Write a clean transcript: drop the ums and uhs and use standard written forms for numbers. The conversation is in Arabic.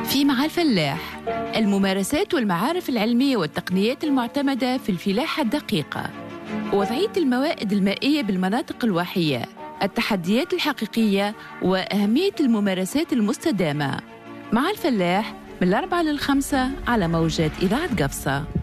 في مع الفلاح، الممارسات والمعارف العلمية والتقنيات المعتمدة في الفلاحة الدقيقة، وضعية الموائد المائية بالمناطق الواحية، التحديات الحقيقية وأهمية الممارسات المستدامة. مع الفلاح من 4 ل 5 على موجات إذاعة قفصة.